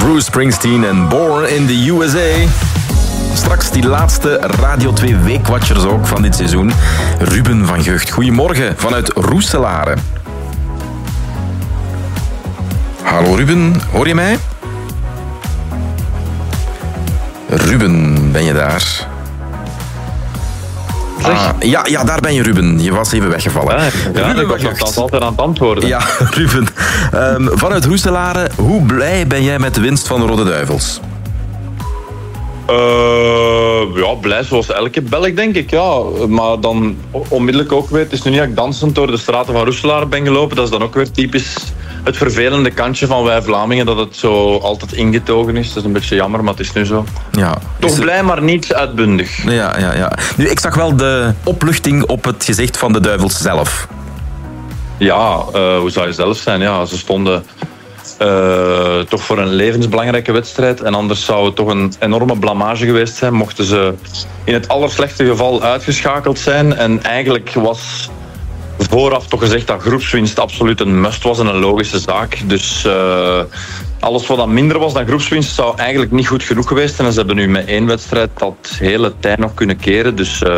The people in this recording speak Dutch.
Bruce Springsteen en Born in the USA. Straks die laatste Radio 2 Weekwatchers ook van dit seizoen. Ruben van Gucht, goedemorgen vanuit Roeselare. Hallo Ruben, hoor je mij? Ruben, ben je daar? Ja, daar ben je, Ruben. Je was even weggevallen. Ja, ik was altijd aan het antwoorden. Ja, Ruben. Vanuit Roeselare, hoe blij ben jij met de winst van de Rode Duivels? Ja, blij zoals elke Belg, denk ik. Ja. Maar dan onmiddellijk ook weer, het is nu niet dat ik dansend door de straten van Roeselare ben gelopen. Dat is dan ook weer typisch het vervelende kantje van wij Vlamingen, dat het zo altijd ingetogen is. Dat is een beetje jammer, maar het is nu zo. Ja. Toch blij, maar niet uitbundig. Ja. Nu, ik zag wel de opluchting op het gezicht van de Duivels zelf. Ja, hoe zou je zelf zijn? Ja, ze stonden toch voor een levensbelangrijke wedstrijd. En anders zou het toch een enorme blamage geweest zijn, mochten ze in het allerslechtste geval uitgeschakeld zijn. En eigenlijk was vooraf toch gezegd dat groepswinst absoluut een must was en een logische zaak. Dus alles wat dan minder was dan groepswinst zou eigenlijk niet goed genoeg geweest zijn. En ze hebben nu met 1 wedstrijd dat hele tij nog kunnen keren. Dus